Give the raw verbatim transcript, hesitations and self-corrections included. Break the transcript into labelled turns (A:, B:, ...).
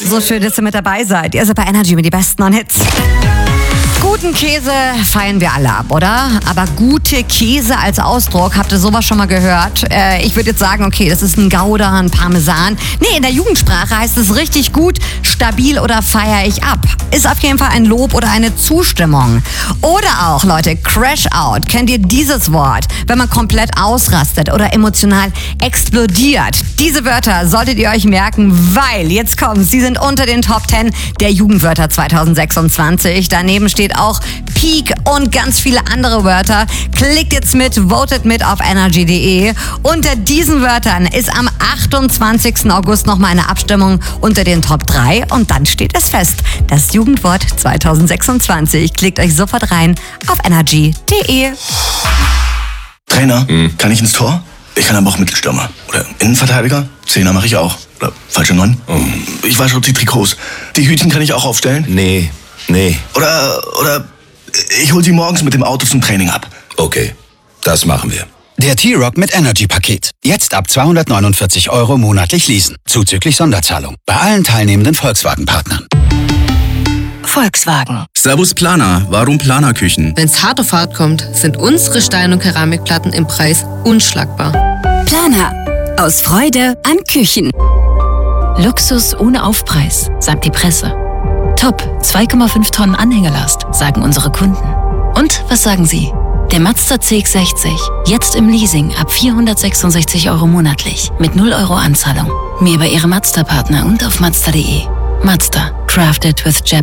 A: So schön, dass ihr mit dabei seid. Ihr seid bei Energy mit die besten an Hits. Guten Käse feiern wir alle ab, oder? Aber gute Käse als Ausdruck, habt ihr sowas schon mal gehört? Äh, ich würde jetzt sagen, okay, das ist ein Gouda, ein Parmesan. Nee, in der Jugendsprache heißt es richtig gut, stabil oder feier ich ab. Ist auf jeden Fall ein Lob oder eine Zustimmung. Oder auch, Leute, Crash Out. Kennt ihr dieses Wort? Wenn man komplett ausrastet oder emotional explodiert. Diese Wörter solltet ihr euch merken, weil, jetzt kommt's, sie sind unter den Top zehn der Jugendwörter zwanzig sechsundzwanzig. Daneben steht auch Peak und ganz viele andere Wörter. Klickt jetzt mit, votet mit auf energy punkt de. Unter diesen Wörtern ist am achtundzwanzigsten August nochmal eine Abstimmung unter den Top drei und dann steht es fest. Das Jugendwort zwanzig sechsundzwanzig. Klickt euch sofort rein auf energy punkt de.
B: Trainer, hm. kann ich ins Tor? Ich kann aber auch Mittelstürmer. Oder Innenverteidiger? Zehner mache ich auch. Oder falsche Neun? Oh. Ich wasche auch die Trikots. Die Hütchen kann ich auch aufstellen?
C: Nee, nee.
B: Oder, oder ich hol sie morgens mit dem Auto zum Training ab.
C: Okay, das machen wir.
D: Der T-Rock mit Energy-Paket. Jetzt ab zweihundertneunundvierzig Euro monatlich leasen. Zuzüglich Sonderzahlung. Bei allen teilnehmenden Volkswagen-Partnern.
E: Volkswagen.
F: Servus Planer, warum Planerküchen?
G: Wenn's hart auf hart kommt, sind unsere Stein- und Keramikplatten im Preis unschlagbar.
H: Planer. Aus Freude an Küchen.
I: Luxus ohne Aufpreis, sagt die Presse. Top, zwei Komma fünf Tonnen Anhängelast, sagen unsere Kunden. Und was sagen Sie? Der Mazda C X sechzig, jetzt im Leasing ab vierhundertsechsundsechzig Euro monatlich, mit null Euro Anzahlung. Mehr bei Ihrem Mazda-Partner und auf mazda punkt de. Mazda, crafted with Japan.